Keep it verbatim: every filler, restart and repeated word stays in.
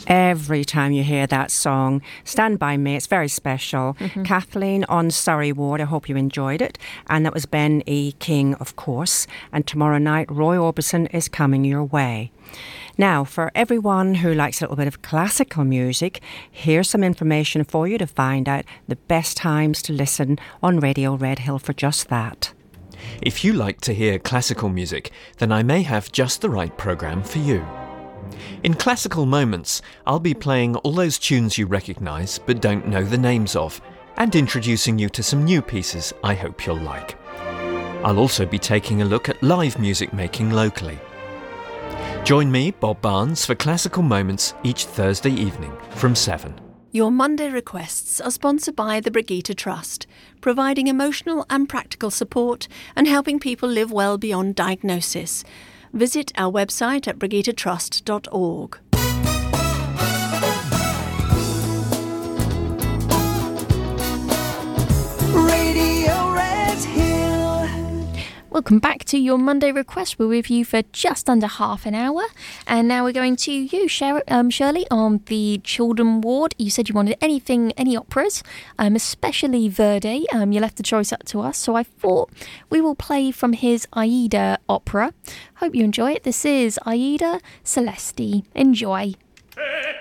Every time you hear that song, Stand By Me, it's very special. Mm-hmm. Kathleen on Surrey Ward, I hope you enjoyed it. And that was Ben E. King, of course. And tomorrow night, Roy Orbison is coming your way. Now, for everyone who likes a little bit of classical music, here's some information for you to find out the best times to listen on Radio Red Hill for just that. If you like to hear classical music, then I may have just the right programme for you. In Classical Moments, I'll be playing all those tunes you recognise but don't know the names of, and introducing you to some new pieces I hope you'll like. I'll also be taking a look at live music making locally. Join me, Bob Barnes, for Classical Moments each Thursday evening from seven. Your Monday requests are sponsored by the Brigitte Trust, providing emotional and practical support and helping people live well beyond diagnosis. Visit our website at brigitte trust dot org. Radio Red Hill. Welcome back to your Monday request. We're with you for just under half an hour. And now we're going to you, Sher- um, Shirley, on the Children Ward. You said you wanted anything, any operas, um, especially Verdi. Um, you left the choice up to us. So I thought we will play from his Aida opera. Hope you enjoy it. This is Aida Celeste. Enjoy.